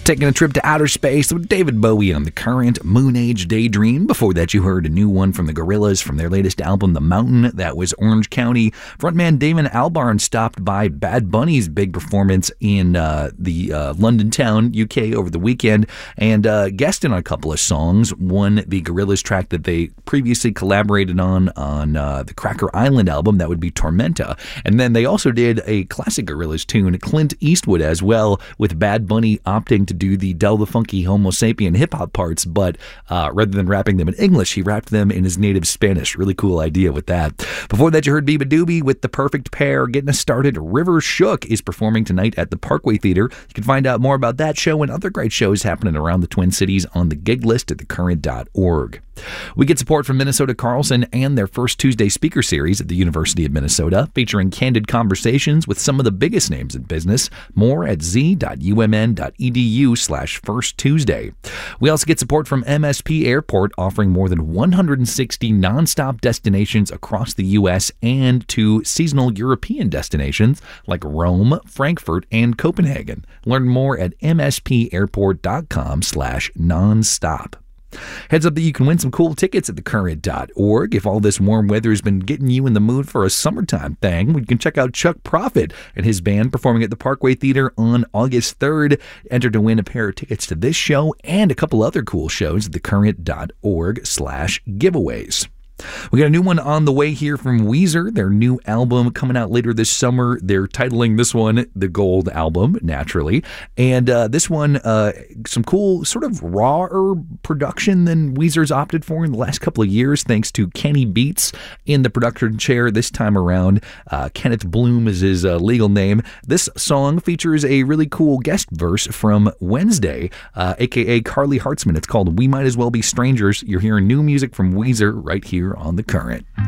Taking a trip to outer space with David Bowie on The Current, Moon Age Daydream. Before that, you heard a new one from the Gorillaz from their latest album, The Mountain. That was Orange County. Frontman Damon Albarn stopped by Bad Bunny's big performance in the London town, UK, over the weekend, and guested on a couple of songs. One, the Gorillaz track that they previously collaborated on the Cracker Island album, that would be Tormenta. And then they also did a classic Gorillaz tune, Clint Eastwood, as well, with Bad Bunny opting to do the Del the Funky Homo Sapien hip-hop parts, but rather than rapping them in English, he rapped them in his native Spanish. Really cool idea with that. Before that, you heard Biba Doobie with The Perfect Pair. Getting us started, River Shook is performing tonight at the Parkway Theater. You can find out more about that show and other great shows happening around the Twin Cities on the gig list at thecurrent.org. We get support from Minnesota Carlson and their First Tuesday speaker series at the University of Minnesota, featuring candid conversations with some of the biggest names in business. More at z.umn.edu/First Tuesday. We also get support from MSP Airport, offering more than 160 nonstop destinations across the U.S. and to seasonal European destinations like Rome, Frankfurt, and Copenhagen. Learn more at mspairport.com/nonstop. Heads up that you can win some cool tickets at thecurrent.org. If all this warm weather has been getting you in the mood for a summertime thing, you can check out Chuck Prophet and his band performing at the Parkway Theater on August 3rd. Enter to win a pair of tickets to this show and a couple other cool shows at thecurrent.org/giveaways. We got a new one on the way here from Weezer, their new album coming out later this summer. They're titling this one the Gold Album, naturally. And this one, some cool sort of rawer production than Weezer's opted for in the last couple of years, thanks to Kenny Beats in the production chair this time around. Kenneth Bloom is his legal name. This song features a really cool guest verse from Wednesday, a.k.a. Carly Hartzman. It's called We Might As Well Be Strangers. You're hearing new music from Weezer right here on The Current.